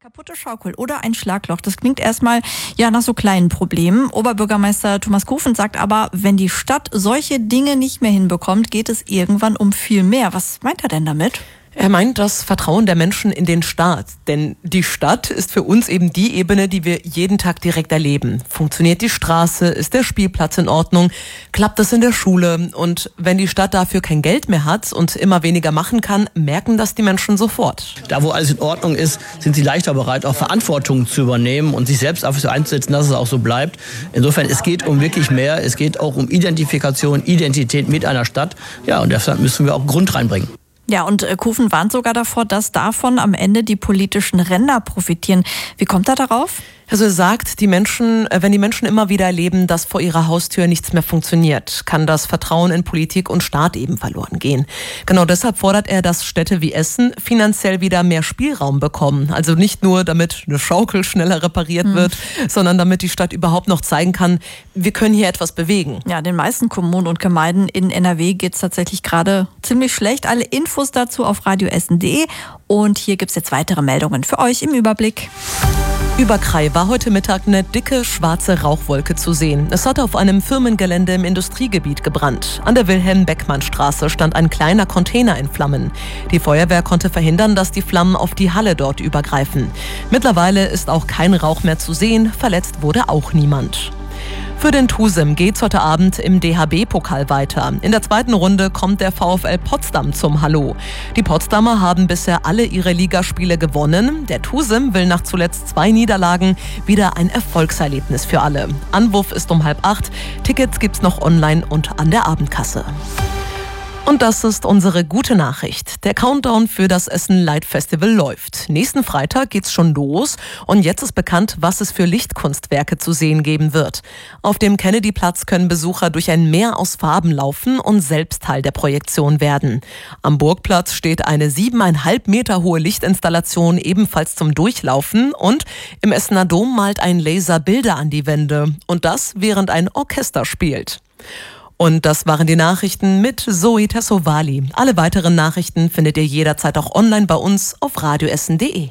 Kaputte Schaukel oder ein Schlagloch, das klingt erstmal nach so kleinen Problemen. Oberbürgermeister Thomas Kufen sagt aber, wenn die Stadt solche Dinge nicht mehr hinbekommt, geht es irgendwann um viel mehr. Was meint er denn damit? Er meint das Vertrauen der Menschen in den Staat. Denn die Stadt ist für uns eben die Ebene, die wir jeden Tag direkt erleben. Funktioniert die Straße? Ist der Spielplatz in Ordnung? Klappt es in der Schule? Und wenn die Stadt dafür kein Geld mehr hat und immer weniger machen kann, merken das die Menschen sofort. Da, wo alles in Ordnung ist, sind sie leichter bereit, auch Verantwortung zu übernehmen und sich selbst dafür so einzusetzen, dass es auch so bleibt. Insofern, es geht um wirklich mehr. Es geht auch um Identifikation, Identität mit einer Stadt. Ja, und deshalb müssen wir auch Grund reinbringen. Ja, und Kufen warnt sogar davor, dass davon am Ende die politischen Ränder profitieren. Wie kommt er darauf? Also er sagt, wenn die Menschen immer wieder erleben, dass vor ihrer Haustür nichts mehr funktioniert, kann das Vertrauen in Politik und Staat eben verloren gehen. Genau deshalb fordert er, dass Städte wie Essen finanziell wieder mehr Spielraum bekommen. Also nicht nur, damit eine Schaukel schneller repariert wird, sondern damit die Stadt überhaupt noch zeigen kann, wir können hier etwas bewegen. Ja, den meisten Kommunen und Gemeinden in NRW geht es tatsächlich gerade ziemlich schlecht. Alle Infos dazu auf radioessen.de. Und hier gibt es jetzt weitere Meldungen für euch im Überblick. Über Krai war heute Mittag eine dicke, schwarze Rauchwolke zu sehen. Es hatte auf einem Firmengelände im Industriegebiet gebrannt. An der Wilhelm-Beckmann-Straße stand ein kleiner Container in Flammen. Die Feuerwehr konnte verhindern, dass die Flammen auf die Halle dort übergreifen. Mittlerweile ist auch kein Rauch mehr zu sehen. Verletzt wurde auch niemand. Für den TuSim geht's heute Abend im DHB-Pokal weiter. In der zweiten Runde kommt der VfL Potsdam zum Hallo. Die Potsdamer haben bisher alle ihre Ligaspiele gewonnen. Der TuSim will nach zuletzt 2 Niederlagen wieder ein Erfolgserlebnis für alle. Anwurf ist um 7:30. Tickets gibt's noch online und an der Abendkasse. Und das ist unsere gute Nachricht. Der Countdown für das Essen Light Festival läuft. Nächsten Freitag geht's schon los und jetzt ist bekannt, was es für Lichtkunstwerke zu sehen geben wird. Auf dem Kennedy-Platz können Besucher durch ein Meer aus Farben laufen und selbst Teil der Projektion werden. Am Burgplatz steht eine 7,5 Meter hohe Lichtinstallation ebenfalls zum Durchlaufen und im Essener Dom malt ein Laser Bilder an die Wände. Und das, während ein Orchester spielt. Und das waren die Nachrichten mit Zoe Tassovali. Alle weiteren Nachrichten findet ihr jederzeit auch online bei uns auf radioessen.de.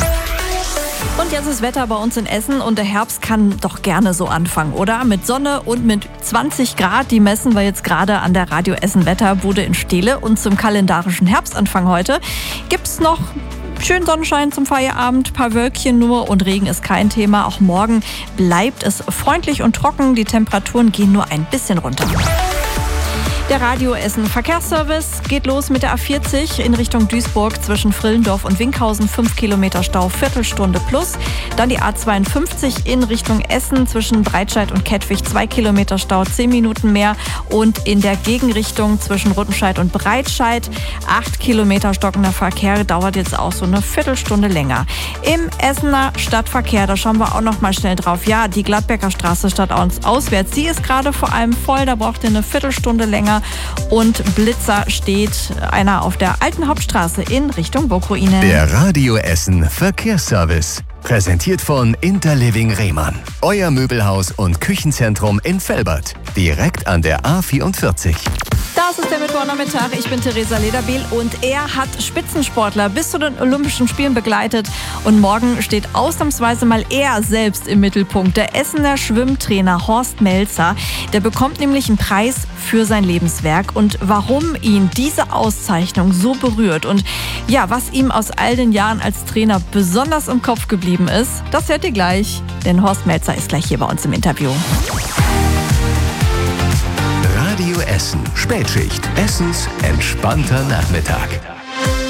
Und jetzt ist Wetter bei uns in Essen und der Herbst kann doch gerne so anfangen, oder? Mit Sonne und mit 20 Grad, die messen wir jetzt gerade an der Radio Essen Wetterbude in Steele. Und zum kalendarischen Herbstanfang heute gibt's noch schön Sonnenschein zum Feierabend, paar Wölkchen nur und Regen ist kein Thema. Auch morgen bleibt es freundlich und trocken. Die Temperaturen gehen nur ein bisschen runter. Der Radio Essen Verkehrsservice geht los mit der A40 in Richtung Duisburg zwischen Frillendorf und Winkhausen. 5 Kilometer Stau, Viertelstunde plus. Dann die A52 in Richtung Essen zwischen Breitscheid und Kettwig. 2 Kilometer Stau, 10 Minuten mehr. Und in der Gegenrichtung zwischen Rüttenscheid und Breitscheid 8 Kilometer stockender Verkehr. Dauert jetzt auch so eine Viertelstunde länger. Im Essener Stadtverkehr, da schauen wir auch noch mal schnell drauf. Ja, die Gladbecker Straße stadtauswärts. Sie ist gerade vor allem voll. Da braucht ihr eine Viertelstunde länger. Und Blitzer steht einer auf der alten Hauptstraße in Richtung Burgruine. Der Radio Essen Verkehrsservice. Präsentiert von Interliving Rehmann. Euer Möbelhaus und Küchenzentrum in Velbert. Direkt an der A44. Das ist der Mittwochnachmittag. Ich bin Theresa Lederbiel und er hat Spitzensportler bis zu den Olympischen Spielen begleitet. Und morgen steht ausnahmsweise mal er selbst im Mittelpunkt. Der Essener Schwimmtrainer Horst Melzer. Der bekommt nämlich einen Preis für sein Lebenswerk. Und warum ihn diese Auszeichnung so berührt und ja, was ihm aus all den Jahren als Trainer besonders im Kopf geblieben ist, das hört ihr gleich. Denn Horst Melzer ist gleich hier bei uns im Interview. Radio Essen. Spätschicht. Essens entspannter Nachmittag.